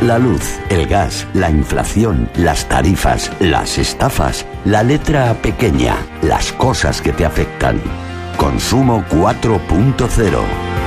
La luz, el gas, la inflación, las tarifas, las estafas, la letra pequeña, las cosas que te afectan. Consumo 4.0.